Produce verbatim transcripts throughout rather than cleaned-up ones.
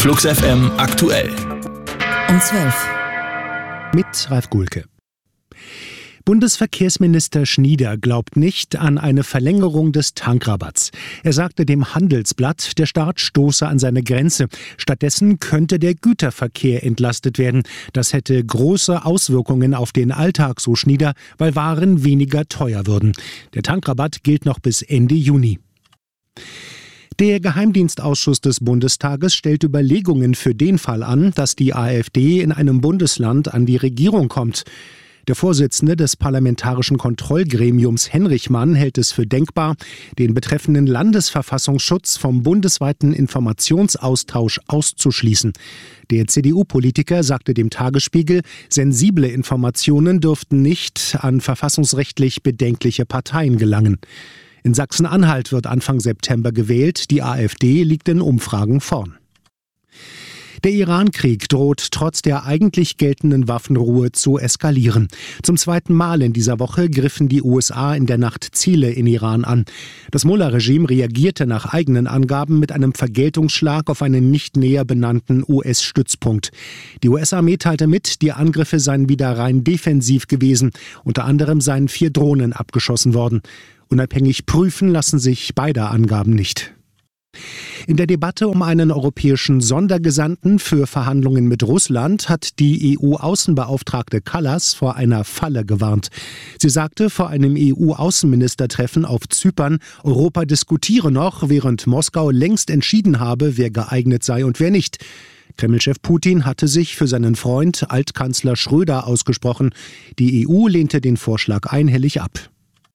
Flux F M aktuell. Um zwölf. Mit Ralf Gulke. Bundesverkehrsminister Schnieder glaubt nicht an eine Verlängerung des Tankrabatts. Er sagte dem Handelsblatt, der Staat stoße an seine Grenze. Stattdessen könnte der Güterverkehr entlastet werden. Das hätte große Auswirkungen auf den Alltag, so Schnieder, weil Waren weniger teuer würden. Der Tankrabatt gilt noch bis Ende Juni. Der Geheimdienstausschuss des Bundestages stellt Überlegungen für den Fall an, dass die AfD in einem Bundesland an die Regierung kommt. Der Vorsitzende des Parlamentarischen Kontrollgremiums Henrich Mann hält es für denkbar, den betreffenden Landesverfassungsschutz vom bundesweiten Informationsaustausch auszuschließen. Der C D U-Politiker sagte dem Tagesspiegel, sensible Informationen dürften nicht an verfassungsrechtlich bedenkliche Parteien gelangen. In Sachsen-Anhalt wird Anfang September gewählt. Die AfD liegt in Umfragen vorn. Der Iran-Krieg droht trotz der eigentlich geltenden Waffenruhe zu eskalieren. Zum zweiten Mal in dieser Woche griffen die U S A in der Nacht Ziele in Iran an. Das Mullah-Regime reagierte nach eigenen Angaben mit einem Vergeltungsschlag auf einen nicht näher benannten U S-Stützpunkt. Die U S-Armee teilte mit, die Angriffe seien wieder rein defensiv gewesen. Unter anderem seien vier Drohnen abgeschossen worden. Unabhängig prüfen lassen sich beide Angaben nicht. In der Debatte um einen europäischen Sondergesandten für Verhandlungen mit Russland hat die E U-Außenbeauftragte Kallas vor einer Falle gewarnt. Sie sagte vor einem E U-Außenministertreffen auf Zypern, Europa diskutiere noch, während Moskau längst entschieden habe, wer geeignet sei und wer nicht. Kreml-Chef Putin hatte sich für seinen Freund Altkanzler Schröder ausgesprochen. Die E U lehnte den Vorschlag einhellig ab.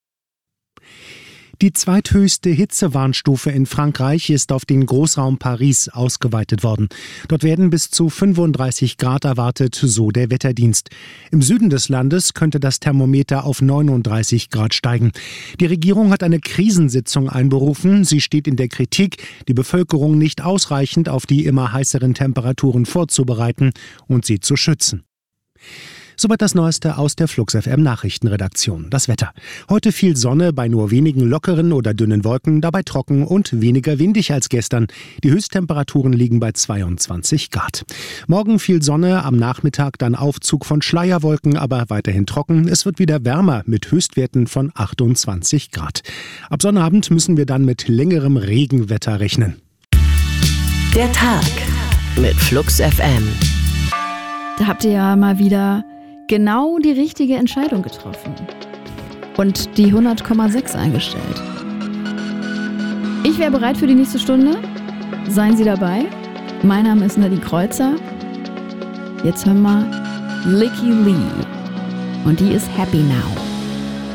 Die zweithöchste Hitzewarnstufe in Frankreich ist auf den Großraum Paris ausgeweitet worden. Dort werden bis zu fünfunddreißig Grad erwartet, so der Wetterdienst. Im Süden des Landes könnte das Thermometer auf neununddreißig Grad steigen. Die Regierung hat eine Krisensitzung einberufen. Sie steht in der Kritik, die Bevölkerung nicht ausreichend auf die immer heißeren Temperaturen vorzubereiten und sie zu schützen. Soweit das Neueste aus der Flux F M Nachrichtenredaktion. Das Wetter. Heute viel Sonne bei nur wenigen lockeren oder dünnen Wolken, dabei trocken und weniger windig als gestern. Die Höchsttemperaturen liegen bei zweiundzwanzig Grad. Morgen viel Sonne, am Nachmittag dann Aufzug von Schleierwolken, aber weiterhin trocken. Es wird wieder wärmer mit Höchstwerten von achtundzwanzig Grad. Ab Sonnabend müssen wir dann mit längerem Regenwetter rechnen. Der Tag mit Flux F M. Da habt ihr ja mal wieder genau die richtige Entscheidung getroffen und die hundert Komma sechs eingestellt. Ich wäre bereit für die nächste Stunde. Seien Sie dabei. Mein Name ist Nadine Kreuzer. Jetzt hören wir Licky Lee und die ist Happy Now.